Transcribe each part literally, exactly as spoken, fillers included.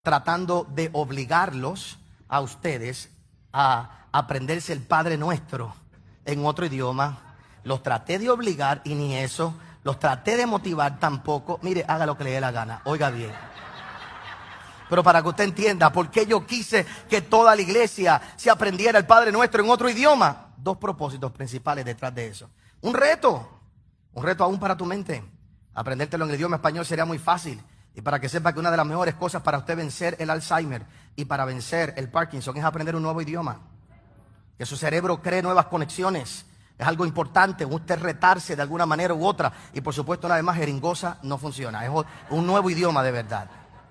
tratando de obligarlos a ustedes a aprenderse el Padre Nuestro en otro idioma. Los traté de obligar y ni eso. Los traté de motivar tampoco. Mire, haga lo que le dé la gana. Oiga bien. Pero para que usted entienda por qué yo quise que toda la iglesia se aprendiera el Padre Nuestro en otro idioma. Dos propósitos principales detrás de eso. Un reto. Un reto aún para tu mente. Aprendértelo en el idioma español sería muy fácil. Y para que sepa que una de las mejores cosas para usted vencer el Alzheimer y para vencer el Parkinson es aprender un nuevo idioma. Que su cerebro cree nuevas conexiones. Es algo importante, usted retarse de alguna manera u otra. Y por supuesto, una vez más, jeringosa no funciona. Es un nuevo idioma de verdad.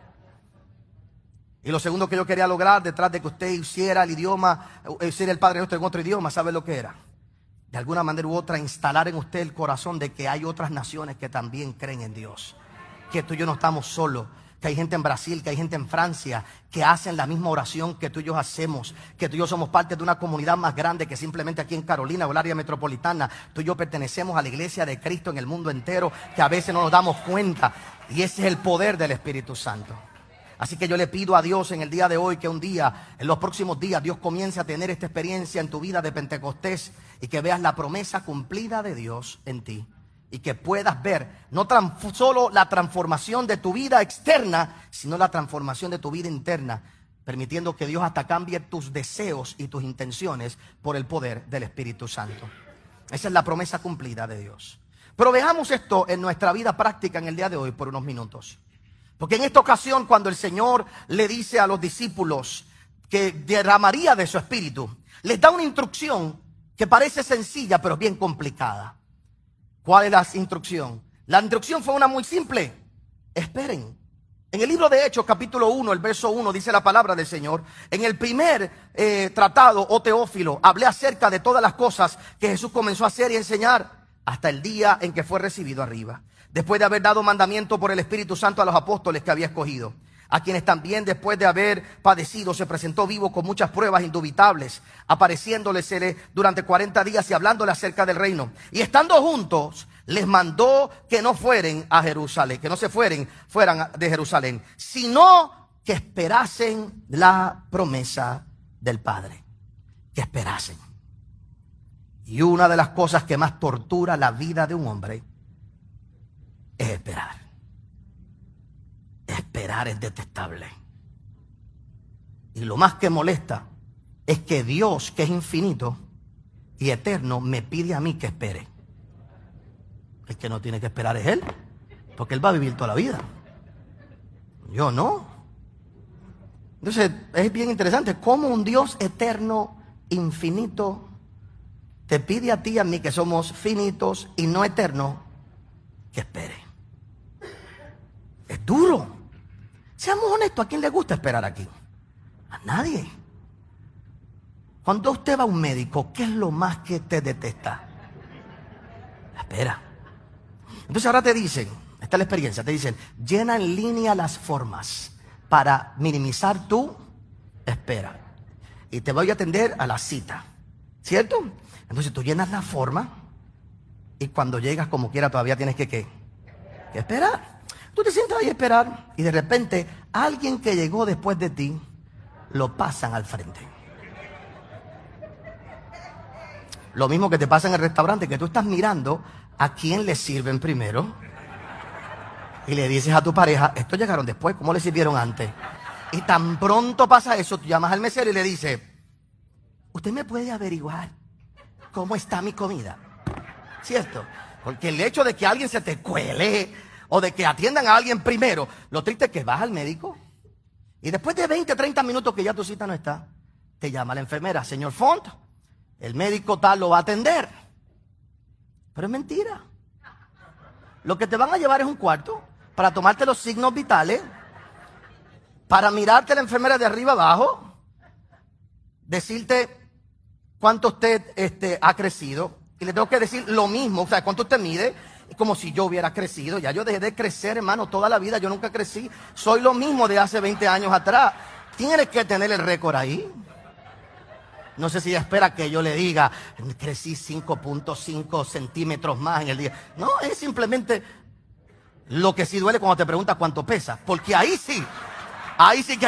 Y lo segundo que yo quería lograr detrás de que usted hiciera el idioma, hiciera el Padre Nuestro en otro idioma, ¿sabe lo que era? De alguna manera u otra, instalar en usted el corazón de que hay otras naciones que también creen en Dios. Que tú y yo no estamos solos. Que hay gente en Brasil, que hay gente en Francia, que hacen la misma oración que tú y yo hacemos, que tú y yo somos parte de una comunidad más grande que simplemente aquí en Carolina o el área metropolitana. Tú y yo pertenecemos a la iglesia de Cristo en el mundo entero, que a veces no nos damos cuenta, y ese es el poder del Espíritu Santo. Así que yo le pido a Dios en el día de hoy que un día, en los próximos días, Dios comience a tener esta experiencia en tu vida de Pentecostés y que veas la promesa cumplida de Dios en ti. Y que puedas ver no solo la transformación de tu vida externa, sino la transformación de tu vida interna, permitiendo que Dios hasta cambie tus deseos y tus intenciones por el poder del Espíritu Santo. Esa es la promesa cumplida de Dios. Pero veamos esto en nuestra vida práctica en el día de hoy por unos minutos. Porque en esta ocasión, cuando el Señor le dice a los discípulos que derramaría de su Espíritu, les da una instrucción que parece sencilla, pero bien complicada. ¿Cuál es la instrucción? La instrucción fue una muy simple. Esperen. En el libro de Hechos, capítulo uno, el verso uno, dice la palabra del Señor. En el primer eh, tratado, oh Teófilo, hablé acerca de todas las cosas que Jesús comenzó a hacer y enseñar hasta el día en que fue recibido arriba. Después de haber dado mandamiento por el Espíritu Santo a los apóstoles que había escogido, a quienes también después de haber padecido se presentó vivo con muchas pruebas indubitables, apareciéndoles durante cuarenta días y hablándole acerca del reino. Y estando juntos, les mandó que no fueren a Jerusalén, que no se fueren, fueran de Jerusalén, sino que esperasen la promesa del Padre. Que esperasen. Y una de las cosas que más tortura la vida de un hombre es esperar. Esperar es detestable. Y lo más que molesta es que Dios, que es infinito y eterno, me pide a mí que espere. El que no tiene que esperar es Él, porque Él va a vivir toda la vida. Yo no. Entonces es bien interesante cómo un Dios eterno, infinito, te pide a ti y a mí, que somos finitos y no eternos, que espere. Es duro. Seamos honestos, ¿a quién le gusta esperar aquí? A nadie. Cuando usted va a un médico, ¿qué es lo más que te detesta? La espera. Entonces ahora te dicen, esta es la experiencia, te dicen, llena en línea las formas para minimizar tu espera. Y te voy a atender a la cita, ¿cierto? Entonces tú llenas la forma y cuando llegas como quiera todavía tienes que, ¿qué? Que esperar. Tú te sientas ahí a esperar y de repente alguien que llegó después de ti lo pasan al frente. Lo mismo que te pasa en el restaurante, que tú estás mirando a quién le sirven primero y le dices a tu pareja, estos llegaron después, ¿cómo le sirvieron antes? Y tan pronto pasa eso, tú llamas al mesero y le dices, ¿usted me puede averiguar cómo está mi comida? ¿Cierto? Porque el hecho de que alguien se te cuele o de que atiendan a alguien primero, lo triste es que vas al médico y después de veinte, treinta minutos que ya tu cita no está, te llama la enfermera, señor Font, el médico tal lo va a atender. Pero es mentira. Lo que te van a llevar es un cuarto para tomarte los signos vitales, para mirarte la enfermera de arriba abajo, decirte cuánto usted este, ha crecido, y le tengo que decir lo mismo, o sea, cuánto usted mide, como si yo hubiera crecido. Ya yo dejé de crecer, hermano, toda la vida yo nunca crecí. Soy lo mismo de hace veinte años atrás. Tienes que tener el récord ahí. No sé si ella espera que yo le diga, crecí cinco punto cinco centímetros más en el día. No, es simplemente lo que sí duele cuando te preguntas cuánto pesa. Porque ahí sí, Ahí sí que